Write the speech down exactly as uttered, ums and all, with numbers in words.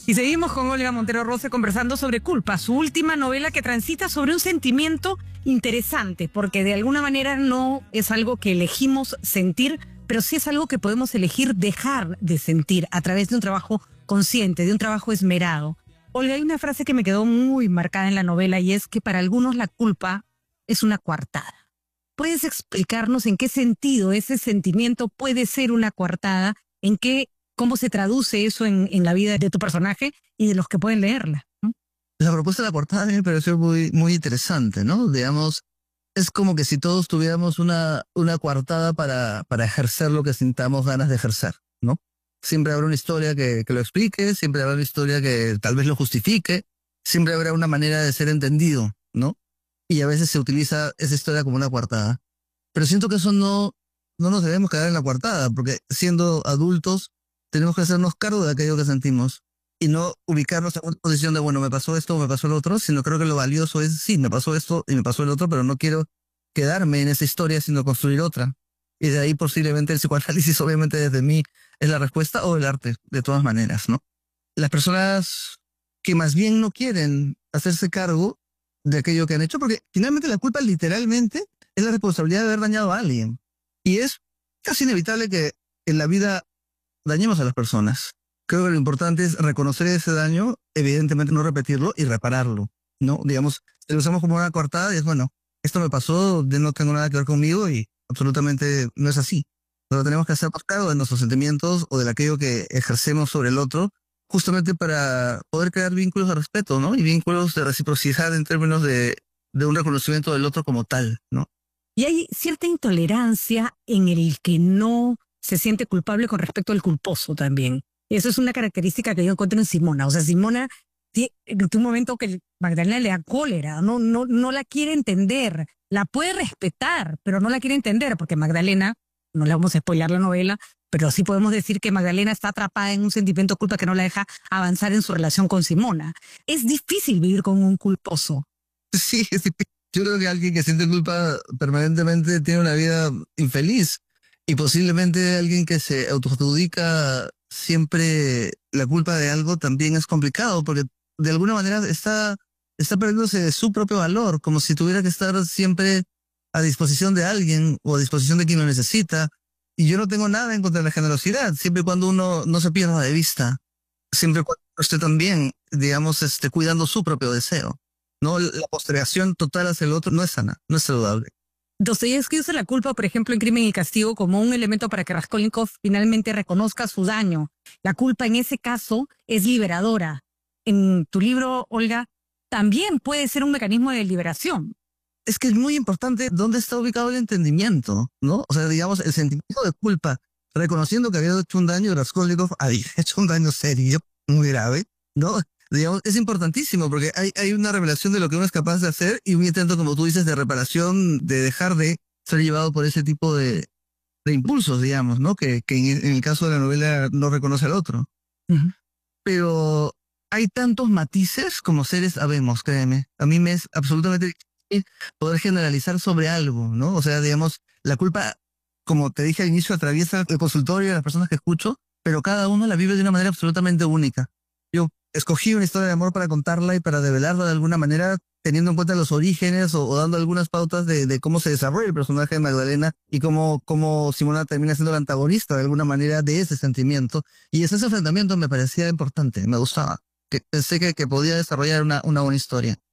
Y seguimos con Olga Montero Rose conversando sobre Culpa, su última novela que transita sobre un sentimiento interesante, porque de alguna manera no es algo que elegimos sentir, pero sí es algo que podemos elegir dejar de sentir a través de un trabajo consciente, de un trabajo esmerado. Olga, hay una frase que me quedó muy marcada en la novela y es que para algunos la culpa es una coartada. ¿Puedes explicarnos en qué sentido ese sentimiento puede ser una coartada? ¿En qué, cómo se traduce eso en, en la vida de tu personaje y de los que pueden leerla? ¿No? La propuesta de la portada a mí me pareció muy, muy interesante, ¿no? Digamos, es como que si todos tuviéramos una, una coartada para, para ejercer lo que sintamos ganas de ejercer, ¿no? Siempre habrá una historia que, que lo explique, siempre habrá una historia que tal vez lo justifique, siempre habrá una manera de ser entendido, ¿no? Y a veces se utiliza esa historia como una coartada. Pero siento que eso no, no nos debemos quedar en la coartada, porque siendo adultos tenemos que hacernos cargo de aquello que sentimos y no ubicarnos en una posición de, bueno, me pasó esto o me pasó el otro, sino creo que lo valioso es, sí, me pasó esto y me pasó el otro, pero no quiero quedarme en esa historia, sino construir otra. Y de ahí posiblemente el psicoanálisis, obviamente desde mí, es la respuesta, o el arte, de todas maneras, ¿no? Las personas que más bien no quieren hacerse cargo de aquello que han hecho, porque finalmente la culpa literalmente es la responsabilidad de haber dañado a alguien. Y es casi inevitable que en la vida dañemos a las personas. Creo que lo importante es reconocer ese daño, evidentemente no repetirlo y repararlo, ¿no? Digamos, si lo usamos como una coartada y es, bueno, esto me pasó, no tengo nada que ver conmigo y absolutamente no es así. Pero tenemos que hacernos cargo de nuestros sentimientos o de aquello que ejercemos sobre el otro, justamente para poder crear vínculos de respeto, ¿no? Y vínculos de reciprocidad en términos de, de un reconocimiento del otro como tal, ¿no? Y hay cierta intolerancia en el que no se siente culpable con respecto al culposo también. Eso es una característica que yo encuentro en Simona. O sea, Simona, en un momento que Magdalena le da cólera, no, no, no la quiere entender, la puede respetar, pero no la quiere entender, porque Magdalena, no le vamos a spoilar la novela, pero sí podemos decir que Magdalena está atrapada en un sentimiento de culpa que no la deja avanzar en su relación con Simona. Es difícil vivir con un culposo. Sí, es difícil. Yo creo que alguien que siente culpa permanentemente tiene una vida infeliz. Y posiblemente alguien que se autoadjudica siempre la culpa de algo también es complicado, porque de alguna manera está, está perdiéndose de su propio valor, como si tuviera que estar siempre a disposición de alguien o a disposición de quien lo necesita. Y yo no tengo nada en contra de la generosidad, siempre y cuando uno no se pierda de vista, siempre y cuando esté también, digamos, este, cuidando su propio deseo. No, la postergación total hacia el otro no es sana, no es saludable. Dostoyevski usa la culpa, por ejemplo, en Crimen y Castigo como un elemento para que Raskolnikov finalmente reconozca su daño. La culpa en ese caso es liberadora. En tu libro, Olga, también puede ser un mecanismo de liberación. Es que es muy importante dónde está ubicado el entendimiento, ¿no? O sea, digamos, el sentimiento de culpa, reconociendo que había hecho un daño, Raskolnikov había hecho un daño serio, muy grave, ¿no? Digamos, es importantísimo porque hay, hay una revelación de lo que uno es capaz de hacer y un intento, como tú dices, de reparación, de dejar de ser llevado por ese tipo de, de impulsos, digamos, ¿no? Que, que en, en el caso de la novela no reconoce al otro. Uh-huh. Pero hay tantos matices como seres habemos, créeme. A mí me es absolutamente difícil poder generalizar sobre algo, ¿no? O sea, digamos, la culpa, como te dije al inicio, atraviesa el consultorio y a las personas que escucho, pero cada uno la vive de una manera absolutamente única. Yo escogí una historia de amor para contarla y para develarla de alguna manera, teniendo en cuenta los orígenes o, o dando algunas pautas de, de cómo se desarrolla el personaje de Magdalena y cómo, cómo Simona termina siendo la antagonista de alguna manera de ese sentimiento. Y ese enfrentamiento me parecía importante, me gustaba. Que pensé que, que podía desarrollar una, una buena historia.